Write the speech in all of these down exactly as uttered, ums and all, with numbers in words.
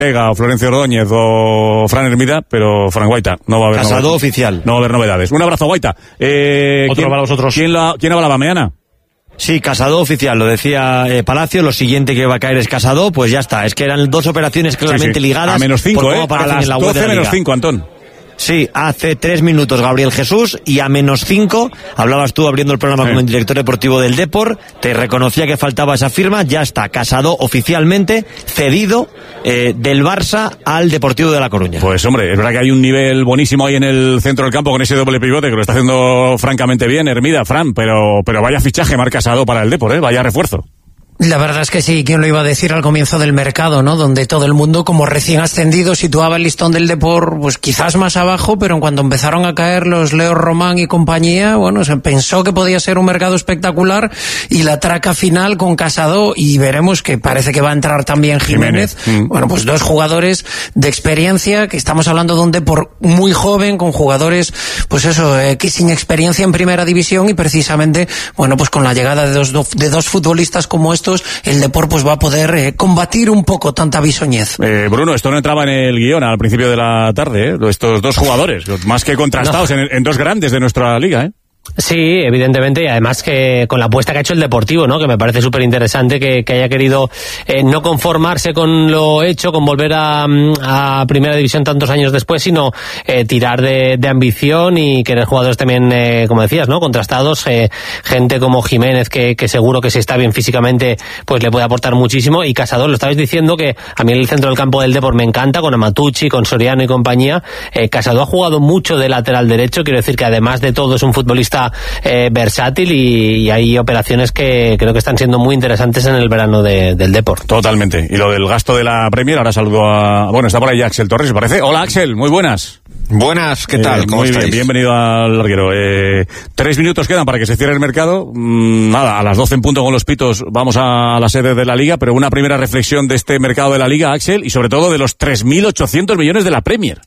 Ortega o Florencio Ordóñez o Fran Hermida, pero Fran Guaita no va a haber Casado novedades. oficial. No va a haber novedades. Un abrazo, Guaita. Eh, Otro ¿quién, para vosotros. ¿Quién, la, quién avalaba, Meana? Sí, Casado oficial, lo decía eh, Palacio, lo siguiente que va a caer es Casado, pues ya está, es que eran dos operaciones claramente sí, sí. ligadas. A menos cinco, ¿eh? Para A las doce menos cinco, Antón. Sí, hace tres minutos Gabriel Jesús y a menos cinco, hablabas tú abriendo el programa sí. como el director deportivo del Depor, te reconocía que faltaba esa firma, ya está, Casado oficialmente cedido eh, del Barça al Deportivo de La Coruña. Pues hombre, es verdad que hay un nivel buenísimo ahí en el centro del campo con ese doble pivote que lo está haciendo francamente bien Hermida, Fran, pero, pero vaya fichaje Marc Casado para el Depor, ¿eh? Vaya refuerzo. La verdad es que sí, ¿quién lo iba a decir al comienzo del mercado, no? Donde todo el mundo, como recién ascendido, situaba el listón del Depor, pues quizás más abajo, pero en cuanto empezaron a caer los Leo Román y compañía, bueno, se pensó que podía ser un mercado espectacular y la traca final con Casado, y veremos que parece que va a entrar también Jiménez. Jiménez. Mm. Bueno, pues dos jugadores de experiencia, que estamos hablando de un Depor muy joven, con jugadores, pues eso, eh, que sin experiencia en primera división, y precisamente, bueno, pues con la llegada de dos, de dos futbolistas como estos, el Depor pues va a poder eh, combatir un poco tanta bisoñez. Eh, Bruno, esto no entraba en el guión al principio de la tarde, ¿eh? Estos dos jugadores, más que contrastados no. en, en dos grandes de nuestra liga, ¿eh? Sí, evidentemente, y además que con la apuesta que ha hecho el Deportivo, ¿no? Que me parece súper interesante que, que haya querido eh, no conformarse con lo hecho, con volver a, a Primera División tantos años después, sino eh, tirar de, de ambición y querer jugadores también, eh, como decías, ¿no? Contrastados, eh, gente como Jiménez, que, que seguro que si está bien físicamente, pues le puede aportar muchísimo, y Casado, lo estabais diciendo, que a mí el centro del campo del Depor me encanta, con Amatucci, con Soriano y compañía. eh, Casado ha jugado mucho de lateral derecho, quiero decir que además de todo es un futbolista Eh, versátil, y, y hay operaciones que creo que están siendo muy interesantes en el verano de, del Depor. Totalmente. Y lo del gasto de la Premier, ahora saludo a... Bueno, está por ahí Axel Torres, ¿me parece? Hola, Axel, muy buenas. Buenas, ¿qué tal? Eh, ¿Cómo muy estáis? Bien, bienvenido al larguero. Eh, tres minutos quedan para que se cierre el mercado. Mm, nada, a las doce en punto con los pitos vamos a la sede de la Liga, pero una primera reflexión de este mercado de la Liga, Axel, y sobre todo de los tres mil ochocientos millones de la Premier.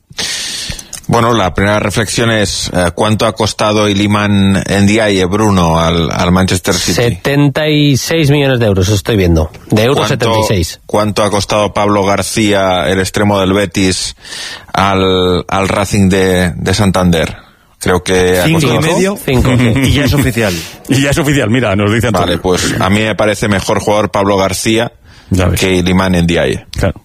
Bueno, la primera reflexión es eh, ¿cuánto ha costado Iliman Ndiaye, Bruno, al, al Manchester City? setenta y seis millones de euros, estoy viendo. De euros setenta y seis. ¿Cuánto ha costado Pablo García, el extremo del Betis, al, al Racing de, de Santander? Creo que cinco ha costado y medio, cinco, y ya es oficial. Y ya es oficial, mira, nos dicen. Vale, pues a mí me parece mejor jugador Pablo García que Iliman Ndiaye. Claro.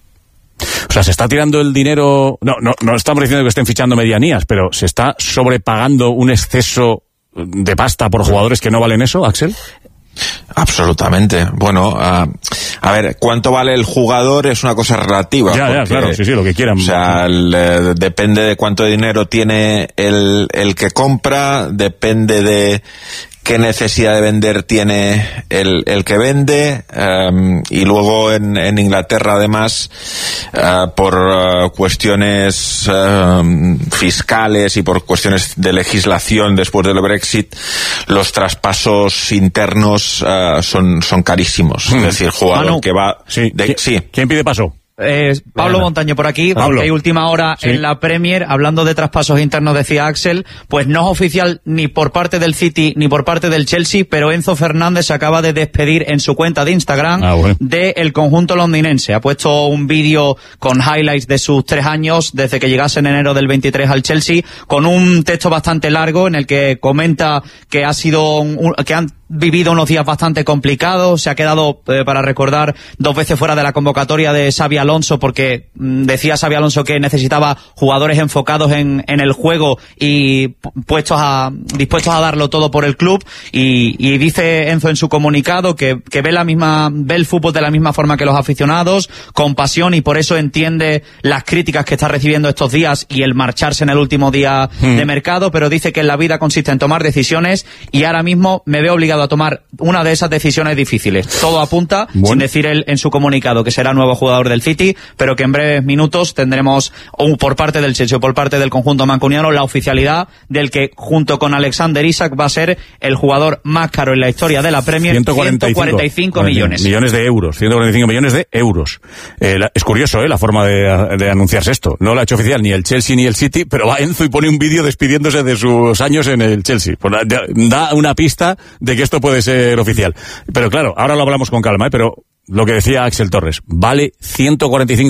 O sea, se está tirando el dinero... No, no, no estamos diciendo que estén fichando medianías, pero ¿se está sobrepagando un exceso de pasta por jugadores que no valen eso, Axel? Absolutamente. Bueno, uh, a ver, ¿cuánto vale el jugador? Es una cosa relativa. Ya, porque, ya, claro, sí, sí, lo que quieran. O sea, el, eh, depende de cuánto dinero tiene el, el que compra, depende de qué necesidad de vender tiene el, el que vende, um, y luego en, en Inglaterra además uh, por uh, cuestiones uh, fiscales y por cuestiones de legislación después del Brexit, los traspasos internos uh, son, son carísimos. Hmm. Es decir, jugador Manu, que va... Sí. De, ¿Quién, sí. ¿Quién pide paso? Eh, Pablo Bueno. Montaño por aquí, Pablo. porque hay última hora Sí. en la Premier, hablando de traspasos internos, decía Axel, pues no es oficial ni por parte del City ni por parte del Chelsea, pero Enzo Fernández se acaba de despedir en su cuenta de Instagram Ah, bueno. del conjunto londinense. Ha puesto un vídeo con highlights de sus tres años desde que llegase en enero del veintitrés al Chelsea, con un texto bastante largo en el que comenta que ha sido un, que han vivido unos días bastante complicados, se ha quedado, eh, para recordar, dos veces fuera de la convocatoria de Xabi Alonso, porque mm, decía Xabi Alonso que necesitaba jugadores enfocados en, en el juego y puestos a, dispuestos a darlo todo por el club, y, y dice Enzo en su comunicado que, que ve la misma, ve el fútbol de la misma forma que los aficionados, con pasión, y por eso entiende las críticas que está recibiendo estos días y el marcharse en el último día hmm. de mercado, pero dice que en la vida consiste en tomar decisiones, y ahora mismo me veo obligado a tomar una de esas decisiones difíciles. Todo apunta, bueno. sin decir él en su comunicado, que será nuevo jugador del City, pero que en breves minutos tendremos, o por parte del Chelsea o por parte del conjunto mancuniano, la oficialidad del que, junto con Alexander Isak, va a ser el jugador más caro en la historia de la Premier, ciento cuarenta y cinco millones. Millones de euros, ciento cuarenta y cinco millones de euros. Eh, la, es curioso, ¿eh? La forma de, de anunciarse esto. No lo ha hecho oficial ni el Chelsea ni el City, pero va Enzo y pone un vídeo despidiéndose de sus años en el Chelsea. Pues da, da una pista de que esto puede ser oficial. Pero claro, ahora lo hablamos con calma, ¿eh? Pero lo que decía Axel Torres, vale ciento cuarenta y cinco